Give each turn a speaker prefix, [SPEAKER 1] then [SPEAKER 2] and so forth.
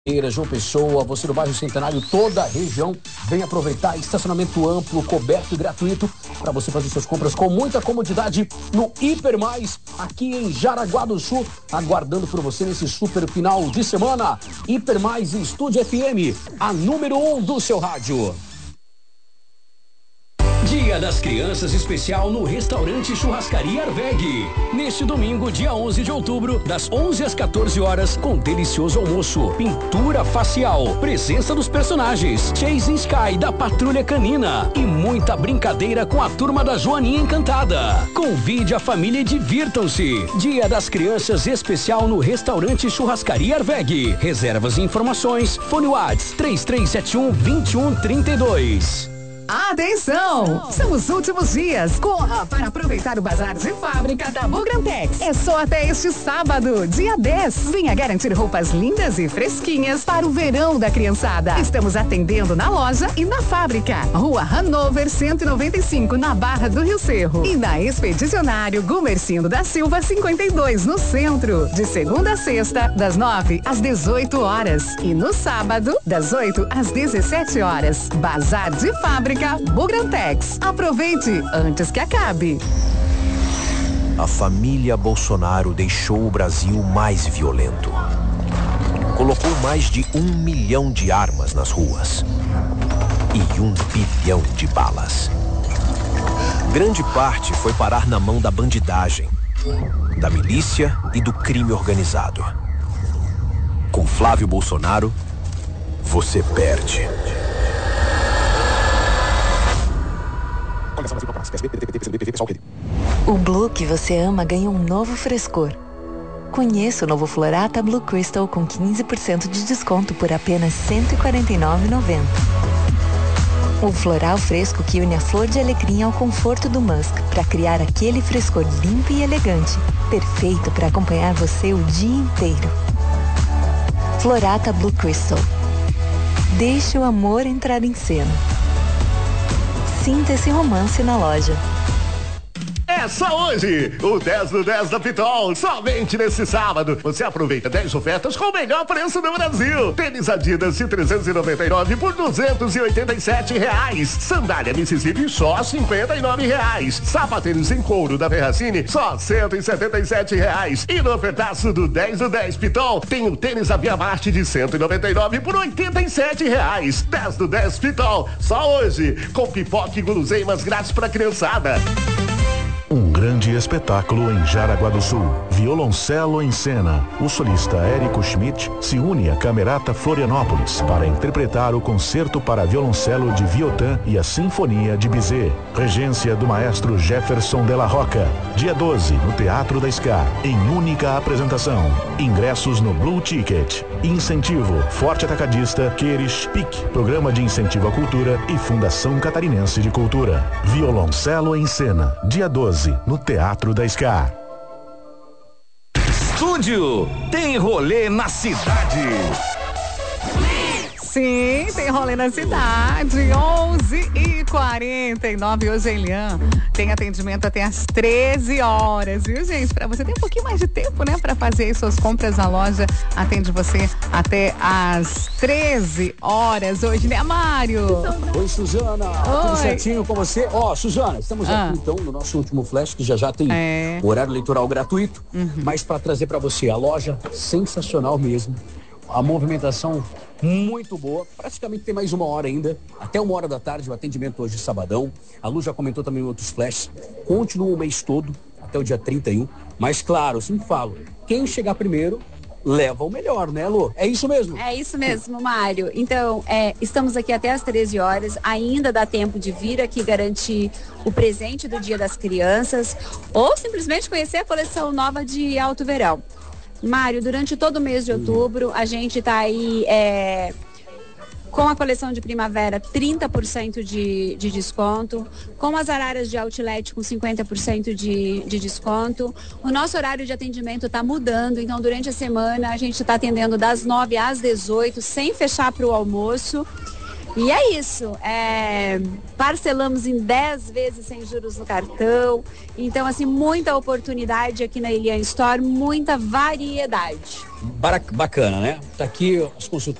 [SPEAKER 1] João Pessoa, você do bairro Centenário, toda a região, vem aproveitar estacionamento amplo, coberto e gratuito para você fazer suas compras com muita comodidade no Hiper Mais, aqui em Jaraguá do Sul, aguardando por você nesse super final de semana. Hiper Mais Estúdio FM, a número 1 do seu rádio.
[SPEAKER 2] Dia das Crianças especial no restaurante Churrascaria Arveg. Neste domingo, dia 11 de outubro, das 11 às 14 horas, com delicioso almoço, pintura facial, presença dos personagens, Chasing Sky da Patrulha Canina e muita brincadeira com a turma da Joaninha Encantada. Convide a família e divirtam-se. Dia das Crianças especial no restaurante Churrascaria Arveg. Reservas e informações, fone WhatsApp 3371-2132.
[SPEAKER 3] Atenção! São os últimos dias. Corra para aproveitar o bazar de fábrica da Bugrantex. É só até este sábado, dia 10. Venha garantir roupas lindas e fresquinhas para o verão da criançada. Estamos atendendo na loja e na fábrica. Rua Hanover 195, na Barra do Rio Cerro. E na Expedicionário Gumercindo da Silva 52, no centro. De segunda a sexta, das 9 às 18 horas. E no sábado, das 8 às 17 horas. Bazar de fábrica Bugrantex. Aproveite antes que acabe.
[SPEAKER 4] A família Bolsonaro deixou o Brasil mais violento. Colocou mais de 1 milhão de armas nas ruas e 1 bilhão de balas. Grande parte foi parar na mão da bandidagem, da milícia e do crime organizado. Com Flávio Bolsonaro, você perde.
[SPEAKER 5] O Blue que você ama ganha um novo frescor. Conheça o novo Florata Blue Crystal com 15% de desconto por apenas R$ 149,90. O floral fresco que une a flor de alecrim ao conforto do musk para criar aquele frescor limpo e elegante, perfeito para acompanhar você o dia inteiro. Florata Blue Crystal. Deixe o amor entrar em cena. Sinta esse romance na loja.
[SPEAKER 6] É só hoje, o 10 do 10 da Pitol. Somente nesse sábado, você aproveita 10 ofertas com o melhor preço do Brasil. Tênis Adidas de 399 por R$287. Sandália Mississippi só R$59. Sapatênis em couro da Ferracini só R$177. E no ofertaço do 10 do 10 Pitol, tem o tênis Avia Marte de 199 por R$87. 10 do 10 Pitol, só hoje, com pipoca e guloseimas grátis pra criançada.
[SPEAKER 7] Um grande espetáculo em Jaraguá do Sul. Violoncelo em cena. O solista Érico Schmidt se une à Camerata Florianópolis para interpretar o concerto para violoncelo de Viotan e a Sinfonia de Bizet. Regência do maestro Jefferson Della Rocca. Dia 12, no Teatro da Scar, em única apresentação. Ingressos no Blue Ticket. Incentivo Forte Atacadista, Queires, PIC, Programa de Incentivo à Cultura e Fundação Catarinense de Cultura. Violoncelo em cena. Dia 12, no Teatro da Scar.
[SPEAKER 8] Estúdio tem rolê na cidade.
[SPEAKER 3] Sim, tem rolê na cidade, 11h49, hoje a Elian tem atendimento até às 13 horas, viu, gente? Pra você ter um pouquinho mais de tempo, né, pra fazer aí suas compras na loja, atende você até às 13 horas hoje, né, Mário?
[SPEAKER 1] Oi, Suzana,
[SPEAKER 3] Oi.
[SPEAKER 1] Tudo certinho com você? Ó, Suzana, estamos aqui então no nosso último flash, que já tem horário eleitoral gratuito, mas para trazer para você a loja sensacional mesmo, a movimentação muito boa, praticamente tem mais 1 hora ainda, até 1 hora da tarde, o atendimento hoje sabadão. A Lu já comentou também em outros flashes, continua o mês todo, até o dia 31, mas claro, eu sempre falo, quem chegar primeiro leva o melhor, né, Lu? É isso mesmo?
[SPEAKER 9] É isso mesmo, Mário. Então, estamos aqui até às 13 horas, ainda dá tempo de vir aqui garantir o presente do Dia das Crianças, ou simplesmente conhecer a coleção nova de Alto Verão. Mário, durante todo o mês de outubro, a gente está aí com a coleção de primavera 30% de desconto, com as araras de outlet com 50% de desconto. O nosso horário de atendimento está mudando, então durante a semana a gente está atendendo das 9 às 18, sem fechar para o almoço. E é isso, parcelamos em 10 vezes sem juros no cartão, então assim, muita oportunidade aqui na Elian Store, muita variedade.
[SPEAKER 1] Bacana, né? Tá aqui as consultas.